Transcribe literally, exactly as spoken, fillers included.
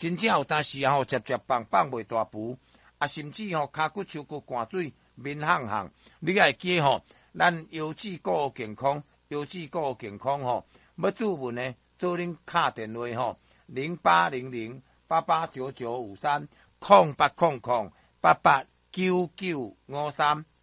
真正有当时吼，接接放放袂大浮，啊，甚至吼骹骨、手骨寒水，面烘烘。你爱记吼，咱腰子顾健康，腰子顾健康吼。要注文呢，做恁敲电话吼，零八零零八八九九五三，空八空空八八九九五三。